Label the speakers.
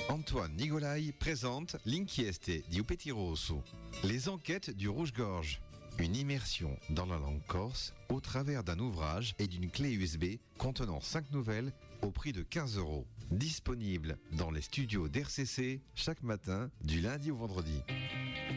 Speaker 1: Antoine Nigolai présente L'inchieste di Petit Rosso, les enquêtes du Rouge-Gorge. Une immersion dans la langue corse au travers d'un ouvrage et d'une clé USB contenant 5 nouvelles au prix de 15 €. Disponible dans les studios d'RCC chaque matin du lundi au vendredi.